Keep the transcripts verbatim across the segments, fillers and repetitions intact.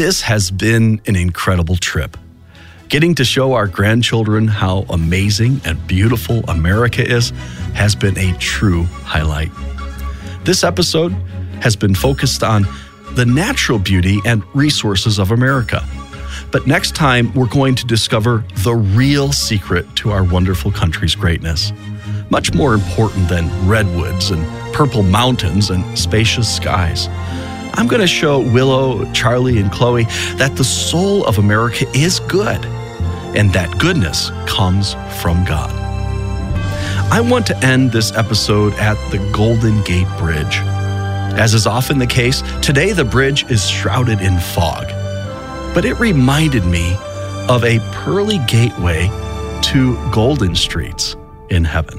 This has been an incredible trip. Getting to show our grandchildren how amazing and beautiful America is has been a true highlight. This episode has been focused on the natural beauty and resources of America. But next time, we're going to discover the real secret to our wonderful country's greatness. Much more important than redwoods and purple mountains and spacious skies. I'm going to show Willow, Charlie, and Chloe that the soul of America is good, and that goodness comes from God. I want to end this episode at the Golden Gate Bridge. As is often the case, today the bridge is shrouded in fog. But it reminded me of a pearly gateway to golden streets in heaven.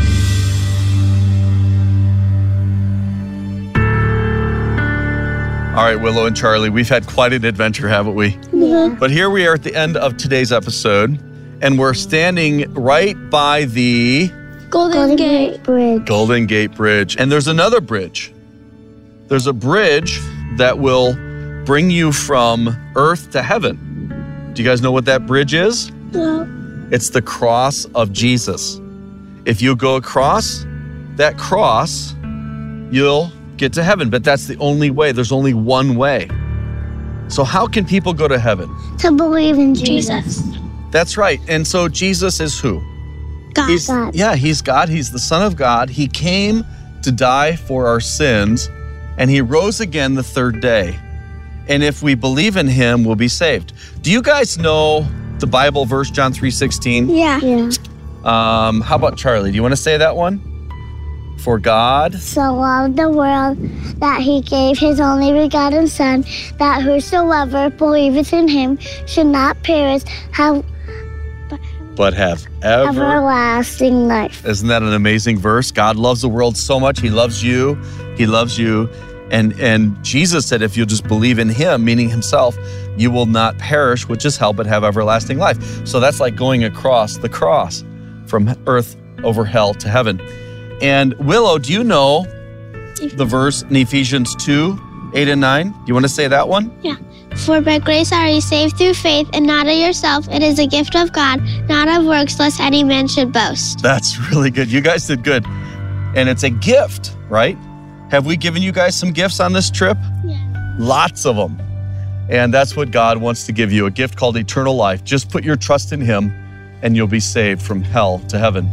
All right, Willow and Charlie, we've had quite an adventure, haven't we? Yeah. But here we are at the end of today's episode, and we're standing right by the Golden, Golden Gate. Gate Bridge. Golden Gate Bridge. And there's another bridge. There's a bridge that will bring you from earth to heaven. Do you guys know what that bridge is? No. It's the cross of Jesus. If you go across that cross, you'll get to heaven, but that's the only way. There's only one way. So how can people go to heaven? To believe in Jesus. That's right. And so Jesus is who? God. He's, God. Yeah, he's God. He's the Son of God. He came to die for our sins, and he rose again the third day. And if we believe in him, we'll be saved. Do you guys know the Bible verse, John three sixteen? Yeah. Yeah. Um, how about Charlie? Do you want to say that one? For God so loved the world that he gave his only begotten Son, that whosoever believeth in him should not perish, have, but have ever, everlasting life. Isn't that an amazing verse? God loves the world so much. He loves you. He loves you. And, and Jesus said, if you'll just believe in him, meaning himself, you will not perish, which is hell, but have everlasting life. So that's like going across the cross from earth over hell to heaven. And Willow, do you know the verse in Ephesians two, eight and nine? Do you want to say that one? Yeah. For by grace are ye saved through faith, and not of yourself. It is a gift of God, not of works, lest any man should boast. That's really good. You guys did good. And it's a gift, right? Have we given you guys some gifts on this trip? Yeah. Lots of them. And that's what God wants to give you, a gift called eternal life. Just put your trust in him, and you'll be saved from hell to heaven.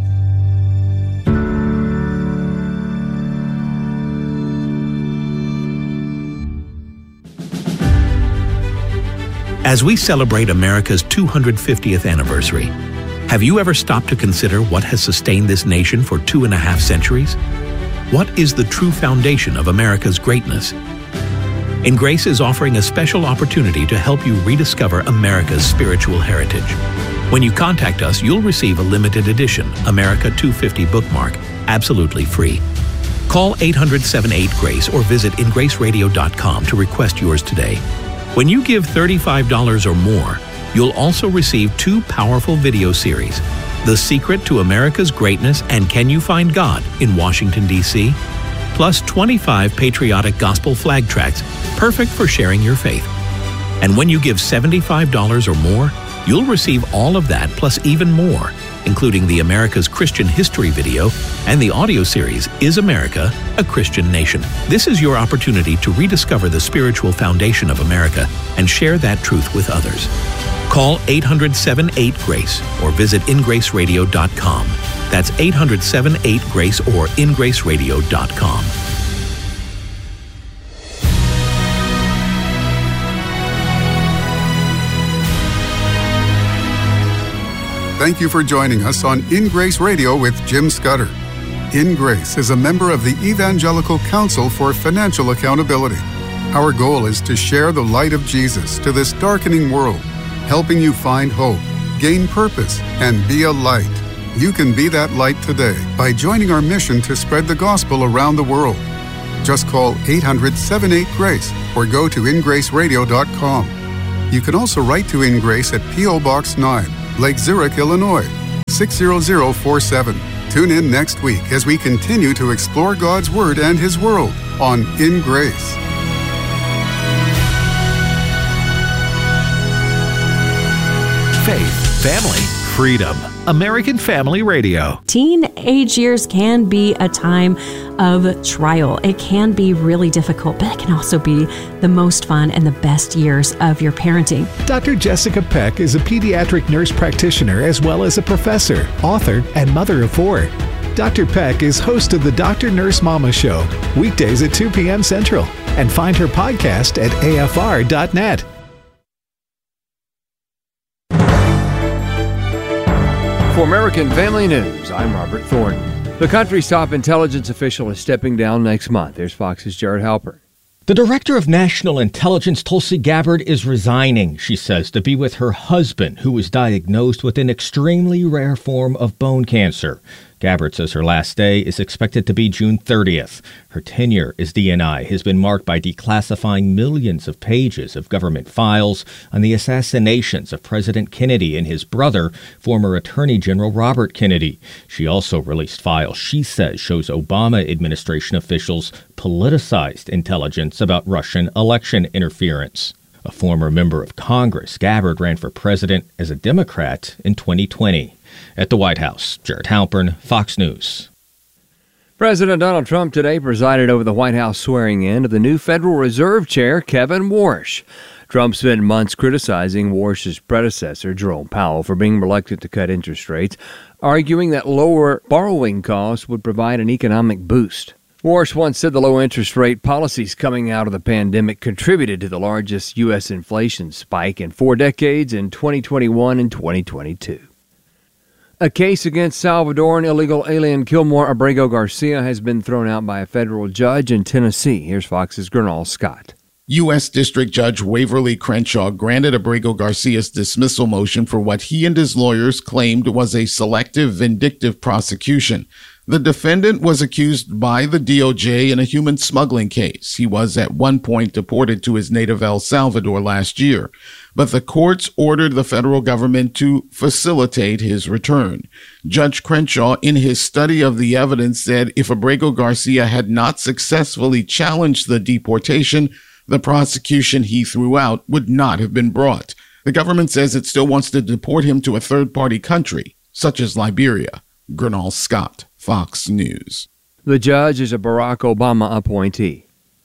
As we celebrate America's two hundred fiftieth anniversary, have you ever stopped to consider what has sustained this nation for two and a half centuries? What is the true foundation of America's greatness? InGrace is offering a special opportunity to help you rediscover America's spiritual heritage. When you contact us, you'll receive a limited edition America two fifty bookmark absolutely free. Call eight hundred, seven eight, GRACE or visit in grace radio dot com to request yours today. When you give thirty-five dollars or more, you'll also receive two powerful video series, The Secret to America's Greatness and Can You Find God in Washington, D C, plus twenty-five patriotic gospel flag tracts, perfect for sharing your faith. And when you give seventy-five dollars or more, you'll receive all of that plus even more, including the America's Christian History video and the audio series, Is America a Christian Nation? This is your opportunity to rediscover the spiritual foundation of America and share that truth with others. Call eight hundred, seven eight, GRACE or visit in grace radio dot com. That's eight hundred, seven eight, GRACE or in grace radio dot com. Thank you for joining us on In Grace Radio with Jim Scudder. In Grace is a member of the Evangelical Council for Financial Accountability. Our goal is to share the light of Jesus to this darkening world, helping you find hope, gain purpose, and be a light. You can be that light today by joining our mission to spread the gospel around the world. Just call eight hundred, seven eight, GRACE or go to in grace radio dot com. You can also write to In Grace at P O Box nine, Lake Zurich, Illinois, six zero zero four seven. Tune in next week as we continue to explore God's Word and His world on In Grace. faith, family, freedom. American Family Radio. Teenage years can be a time of trial. It can be really difficult, but it can also be the most fun and the best years of your parenting. Doctor Jessica Peck is a pediatric nurse practitioner as well as a professor, author, and mother of four. Doctor Peck is host of the Doctor Nurse Mama Show, weekdays at two p.m. Central, and find her podcast at A F R dot net. For American Family News, I'm Robert Thornton. The country's top intelligence official is stepping down next month. Here's Fox's Jared Halpern. The director of national intelligence, Tulsi Gabbard, is resigning, she says, to be with her husband, who was diagnosed with an extremely rare form of bone cancer. Gabbard says her last day is expected to be June thirtieth. Her tenure as D N I has been marked by declassifying millions of pages of government files on the assassinations of President Kennedy and his brother, former Attorney General Robert Kennedy. She also released files she says shows Obama administration officials politicized intelligence about Russian election interference. A former member of Congress, Gabbard ran for president as a Democrat in twenty twenty. At the White House, Jared Halpern, Fox News. President Donald Trump today presided over the White House swearing-in of the new Federal Reserve Chair, Kevin Warsh. Trump spent months criticizing Warsh's predecessor, Jerome Powell, for being reluctant to cut interest rates, arguing that lower borrowing costs would provide an economic boost. Warsh once said the low interest rate policies coming out of the pandemic contributed to the largest U S inflation spike in four decades in twenty twenty-one and twenty twenty-two. A case against Salvadoran illegal alien Kilmore Abrego Garcia has been thrown out by a federal judge in Tennessee. Here's Fox's Gernal Scott. U S. District Judge Waverly Crenshaw granted Abrego Garcia's dismissal motion for what he and his lawyers claimed was a selective, vindictive prosecution. The defendant was accused by the D O J in a human smuggling case. He was at one point deported to his native El Salvador last year, but the courts ordered the federal government to facilitate his return. Judge Crenshaw, in his study of the evidence, said if Abrego Garcia had not successfully challenged the deportation, the prosecution he threw out would not have been brought. The government says it still wants to deport him to a third-party country, such as Liberia. Gernal Scott, Fox News. The judge is a Barack Obama appointee.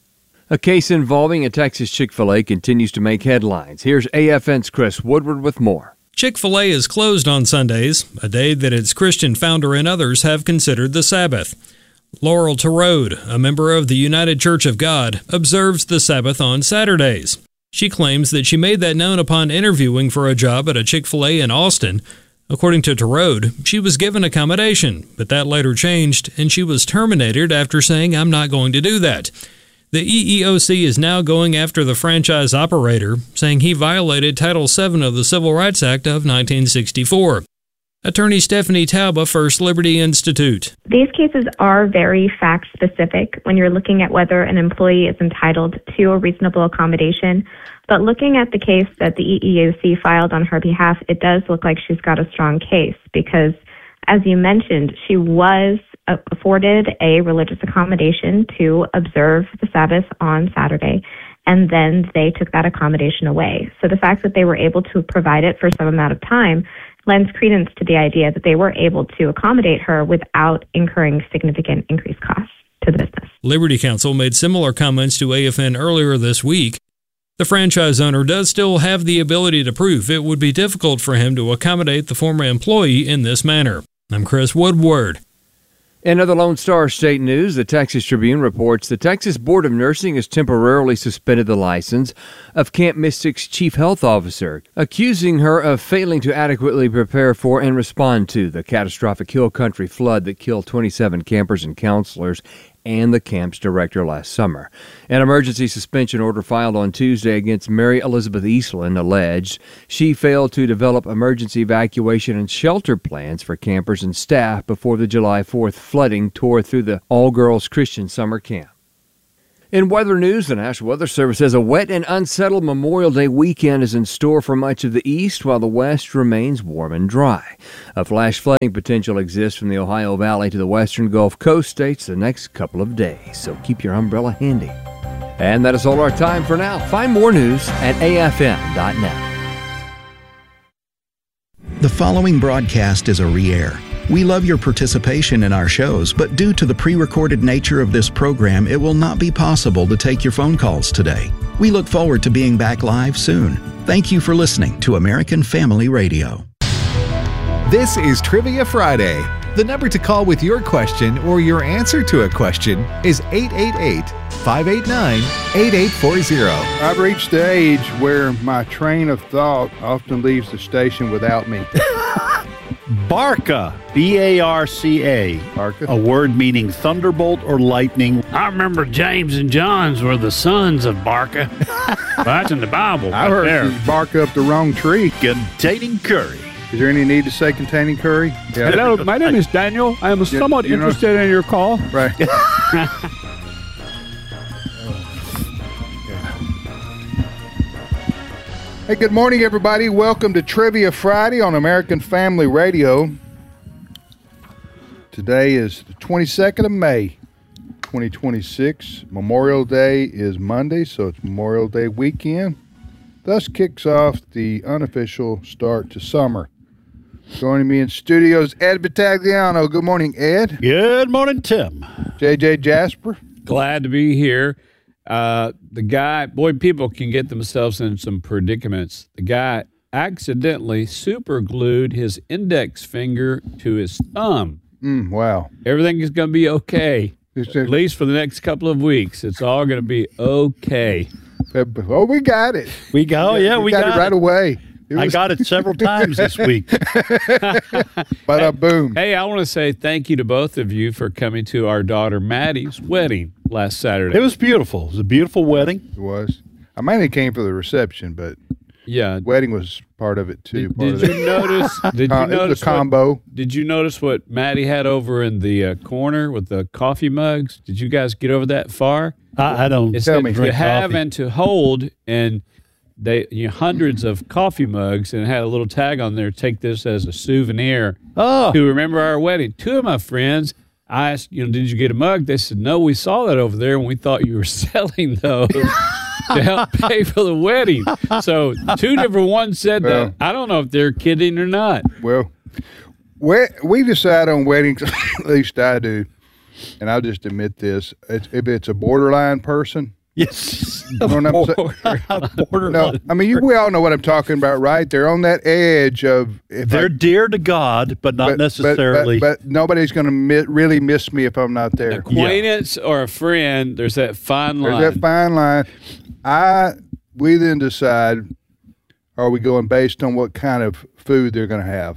A case involving a Texas Chick-fil-A continues to make headlines. Here's A F N's Chris Woodward with more. Chick-fil-A is closed on Sundays, a day that its Christian founder and others have considered the Sabbath. Laurel Terode, a member of the United Church of God, observes the Sabbath on Saturdays. She claims that she made that known upon interviewing for a job at a Chick-fil-A in Austin. According to Terode, she was given accommodation, but that later changed, and she was terminated after saying, "I'm not going to do that." The E E O C is now going after the franchise operator, saying he violated Title seven of the Civil Rights Act of nineteen sixty-four. Attorney Stephanie Tauba, First Liberty Institute. These cases are very fact-specific when you're looking at whether an employee is entitled to a reasonable accommodation. But looking at the case that the E E O C filed on her behalf, it does look like she's got a strong case because, as you mentioned, she was afforded a religious accommodation to observe the Sabbath on Saturday, and then they took that accommodation away. So the fact that they were able to provide it for some amount of time lends credence to the idea that they were able to accommodate her without incurring significant increased costs to the business. Liberty Counsel made similar comments to A F N earlier this week. The franchise owner does still have the ability to prove it would be difficult for him to accommodate the former employee in this manner. I'm Chris Woodward. In other Lone Star State news, the Texas Tribune reports the Texas Board of Nursing has temporarily suspended the license of Camp Mystic's chief health officer, accusing her of failing to adequately prepare for and respond to the catastrophic Hill Country flood that killed twenty-seven campers and counselors and the camp's director last summer. An emergency suspension order filed on Tuesday against Mary Elizabeth Eastland alleged she failed to develop emergency evacuation and shelter plans for campers and staff before the July fourth flooding tore through the all-girls Christian summer camp. In weather news, the National Weather Service says a wet and unsettled Memorial Day weekend is in store for much of the east, while the west remains warm and dry. A flash flooding potential exists from the Ohio Valley to the western Gulf Coast states the next couple of days, so keep your umbrella handy. And that is all our time for now. Find more news at A F M dot net. The following broadcast is a re-air. We love your participation in our shows, but due to the pre-recorded nature of this program, it will not be possible to take your phone calls today. We look forward to being back live soon. Thank you for listening to American Family Radio. This is Trivia Friday. The number to call with your question or your answer to a question is eight eight eight, five eight nine, eight eight four zero. I've reached the age where my train of thought often leaves the station without me. Barca, B A R C A, Barca. A word meaning thunderbolt or lightning. I remember James and John's were the sons of Barca. Well, that's in the Bible. I right heard there. you bark up the wrong tree. Containing curry. Is there any need to say containing curry? Yeah. Hello, my name is Daniel. I am somewhat you know, interested in your call. Right. Hey, good morning, everybody. Welcome to Trivia Friday on American Family Radio. Today is the twenty-second of May, twenty twenty-six. Memorial Day is Monday, so it's Memorial Day weekend. Thus kicks off the unofficial start to summer. Joining me in studios, Ed Battagliano. Good morning, Ed. Good morning, Tim. J J Jasper. Glad to be here. Uh, the guy, boy, people can get themselves in some predicaments. The guy accidentally super glued his index finger to his thumb. Mm, wow. Everything is going to be okay, It's at least for the next couple of weeks. It's all going to be okay. Oh, we got it. We go, yeah, we, we got, got it right it. away. It I was- got it several times this week. Bada boom. Hey, I want to say thank you to both of you for coming to our daughter Maddie's wedding last Saturday. It was beautiful. It was a beautiful wedding. It was. I mainly came for the reception, but yeah, wedding was part of it too. Did, part did of you it. notice? Did Uh, you it was a notice combo? What, did you notice what Maddie had over in the uh, corner with the coffee mugs? Did you guys get over that far? I, I don't. It's Tell that me. to drink have coffee. and to hold, and they you know, hundreds of coffee mugs, and it had a little tag on there. Take this as a souvenir Oh, to remember our wedding. Two of my friends, I asked, you know, did you get a mug? They said, no, we saw that over there, and we thought you were selling those to help pay for the wedding. So two different ones said Well. that. I don't know if they're kidding or not. Well, we we decide on weddings. At least I do, and I'll just admit this: it's, if it's a borderline person. yes. You know what I'm saying? Borderline. No, I mean you, we all know what I'm talking about, right? They're on that edge of if They're I, dear to God, but not but- but- necessarily. But, but nobody's going to mi- really miss me if I'm not there. Acquaintance or a friend, there's that fine line. There's that fine line. I we then decide: are we going based on what kind of food they're going to have?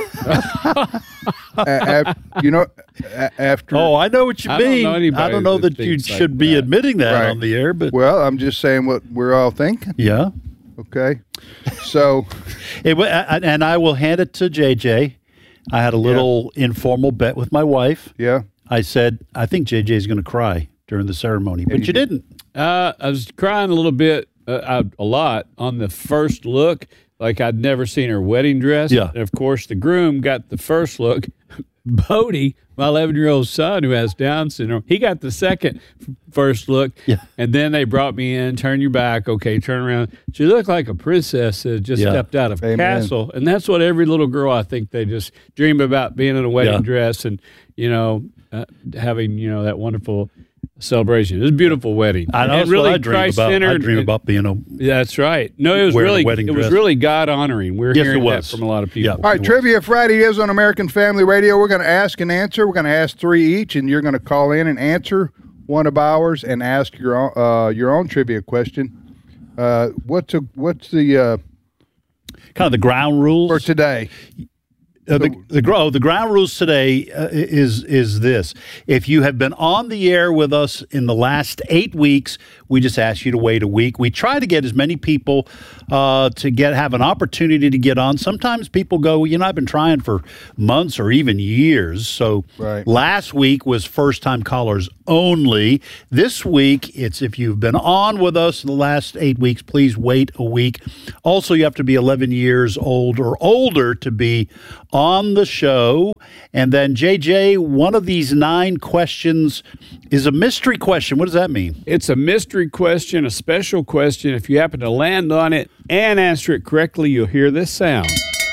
a, a, you know, a, after. oh, I know what you I don't mean. know anybody I don't know that that you thinks like should be that. admitting that Right. on the air, but Well, I'm just saying what we're all thinking. yeah. Okay, so It, wa- a- and I will hand it to J J. I had a little informal bet with my wife. yeah, I said, I think J J's going to cry during the ceremony, but you you didn't. Uh, I was crying a little bit, uh, a lot on the first look, like I'd never seen her wedding dress. Yeah. And of course, the groom got the first look. Bodie, my eleven-year-old son who has Down syndrome, he got the second f- first look. Yeah. And then they brought me in, turn your back, okay, turn around. She looked like a princess that had just Yeah. stepped out of a Amen. castle. And that's what every little girl, I think, they just dream about, being in a wedding Yeah. dress and, you know, uh, having, you know, that wonderful celebration. It was a beautiful wedding. I know And that's really what I dream about. I Christ-centered. dream about being a That's right. No, it was wearing a really wedding it was dress. really God honoring. We're Yes, hearing it was. that from a lot of people. Yeah. all right. Trivia Friday is on American Family Radio. We're going to ask and answer. We're going to ask three each, and you're going to call in and answer one of ours and ask your own, uh, your own trivia question. Uh, what's a, what's the uh, kind of the ground rules for today? Uh, the, the, gro- the ground rules today uh, is is this. If you have been on the air with us in the last eight weeks, we just ask you to wait a week. We try to get as many people uh, to get have an opportunity to get on. Sometimes people go, you know, I've been trying for months or even years. So Right. last week was first-time callers only. This week, it's if you've been on with us in the last eight weeks, please wait a week. Also, you have to be eleven years old or older to be on the show. And then, J J, one of these nine questions is a mystery question. What does that mean? It's a mystery question, a special question. If you happen to land on it and answer it correctly, you'll hear this sound.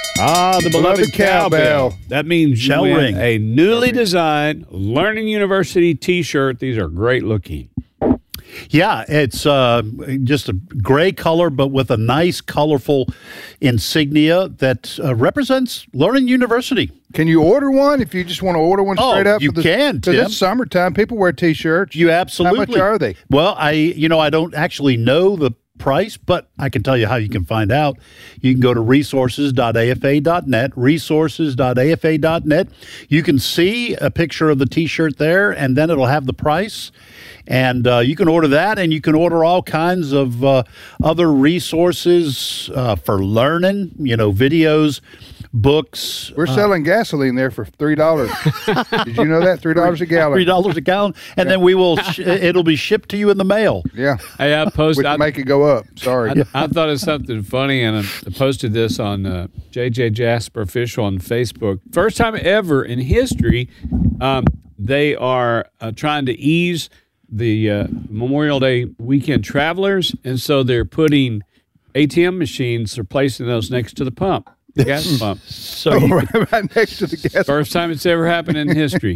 Ah, the beloved, Beloved cowbell. cowbell. That means Shell you win ring. a newly designed Learning University T-shirt. These are great looking. Yeah, it's uh, just a gray color, but with a nice, colorful insignia that uh, represents Learning University. Can you order one if you just want to order one Oh, straight up? you for the, can, Because Tim. it's summertime. People wear T-shirts. You absolutely. How much are they? Well, I, you know, I don't actually know the price, but I can tell you how you can find out. You can go to resources dot a f a dot net, resources dot a f a dot net. You can see a picture of the T-shirt there, and then it'll have the price. And uh, you can order that, and you can order all kinds of uh, other resources uh, for learning, you know, videos, books. We're uh, selling gasoline there for three dollars. Did you know that? Three dollars a gallon. Three dollars a gallon, and Yeah. then we will. Sh- it'll be shipped to you in the mail. Yeah. Hey, I posted. Which I, make it go up. Sorry. I, I thought of something funny, and I posted this on uh, J J Jasper Official on Facebook. First time ever in history, um, they are uh, trying to ease the uh, Memorial Day weekend travelers, and so they're putting A T M machines, they're placing those next to the pump, the gas pump. So Oh, you- right, right next to the gas. First time it's ever happened in history.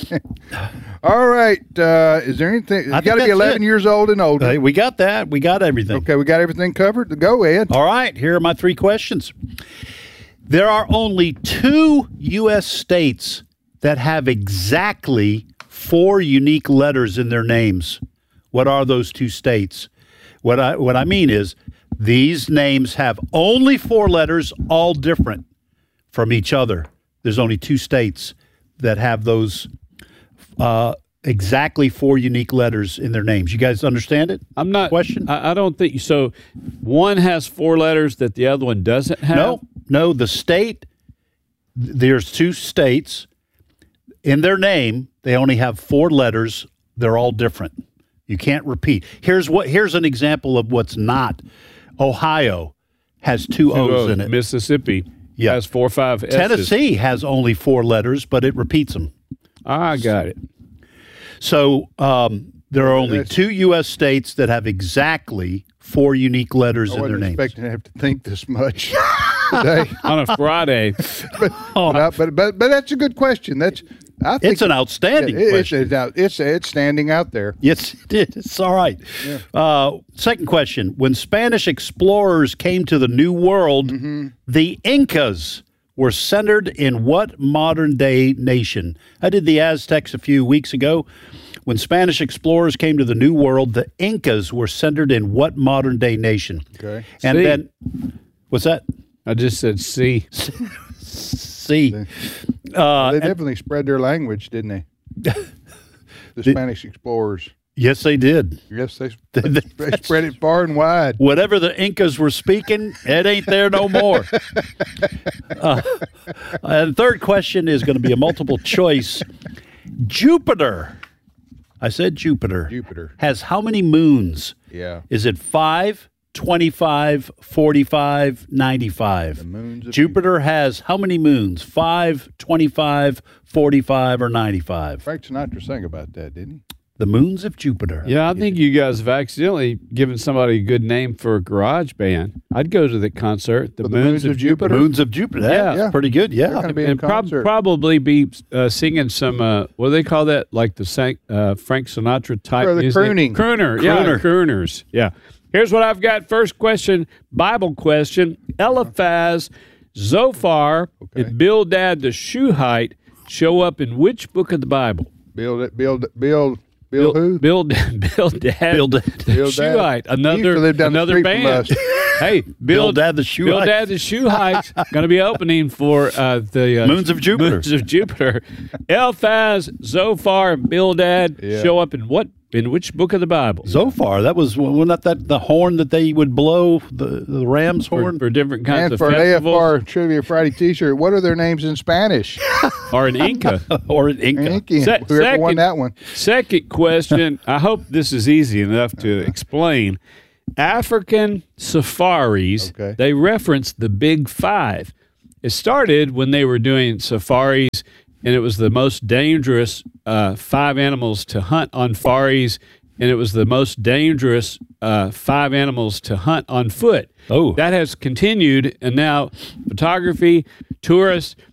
All right. Uh, is there anything? You I think got to be that's eleven it. years old and older. Hey, we got that. We got everything. Okay, we got everything covered. Go, Ed. All right, here are my three questions. There are only two U S states that have exactly four unique letters in their names. What are those two states? What I what I mean is these names have only four letters, all different from each other. There's only two states that have those uh, exactly four unique letters in their names. You guys understand it? I'm not. Question? I, I don't think so. One has four letters that the other one doesn't have. No, no. The state, there's two states. In their name, they only have four letters. They're all different. You can't repeat. Here's what. Here's an example of what's not. Ohio has two, Two O's, O's. in it. Mississippi Yeah. has four or five S's. Tennessee has only four letters, but it repeats them. I got it. So um, there are only That's- two U S states that have exactly four unique letters I in their wasn't names. expecting to have to think this much today. On a Friday. but, but, I- but but but that's a good question. That's I think It's an outstanding it- it's, question. It's, out- it's it's standing out there. Yes, it is. It's all right. Uh, second question. When Spanish explorers came to the New World, Mm-hmm. the Incas were centered in what modern-day nation? I did the Aztecs a few weeks ago. When Spanish explorers came to the New World, the Incas were centered in what modern-day nation? Okay. And C. then, what's that? I just said C. C. Uh, They and- definitely spread their language, didn't they? The Spanish explorers. yes, they did. Yes, they, they, they spread it far and wide. Whatever the Incas were speaking, it ain't there no more. Uh, and third question is going to be a multiple choice. Jupiter, I said Jupiter, Jupiter. has how many moons? Yeah. Is it five, twenty-five, forty-five, ninety-five? The moons of Jupiter has how many moons? five, twenty-five, forty-five, or ninety-five? Frank Sinatra sang about that, didn't he? The moons of Jupiter. Yeah, I think you guys have accidentally given somebody a good name for a garage band. I'd go to the concert, the, For Moons, of Jupiter. Moons of Jupiter. That- Yeah. That's pretty good. They're Yeah. going to be in And prob- concert. probably be uh, singing some, uh, what do they call that? Like the San- uh, Frank Sinatra type Or the music? crooning. Crooner. Yeah, Crooner. crooners. Yeah. Here's what I've got. First question, Bible question. Eliphaz, Zophar, Okay. and Bildad the Shuhite show up in which book of the Bible? Build it. Build. Build. Build who? Build, Bildad. Bildad. the Bildad. Shuhite. He used Another, to live down the another street from band. us. Hey, Bild, Bildad the Shuhite. Bildad the Shuhite's going to be opening for uh, the uh, Moons of Jupiter. Moons of Jupiter. Eliphaz, Zophar, and Bildad Yeah. show up in what? In which book of the Bible? Zophar, that was wasn't that, that the horn that they would blow, the, the ram's For, horn? for different kinds And of for an A F festivals, R Trivia Friday T-shirt, what are their names in Spanish? or an Inca. or an Inca? Incan. Se- Whoever won second- that one. Second question. I hope this is easy enough to explain. African safaris, Okay. they reference the Big Five. It started when they were doing safaris, and it was the most dangerous uh, five animals to hunt on safaris and it was the most dangerous uh, five animals to hunt on foot. Oh. That has continued, and now photography, tourists,